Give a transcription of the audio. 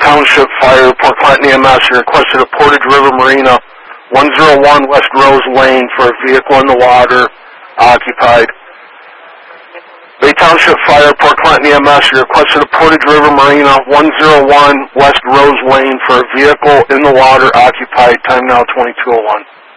Township Fire, Port Clinton EMS, you requested a Portage River Marina, 101 West Rose Lane for a vehicle in the water, occupied. Bay Township Fire, Port Clinton EMS, you requested a Portage River Marina, 101 West Rose Lane for a vehicle in the water, occupied, time now 22:01.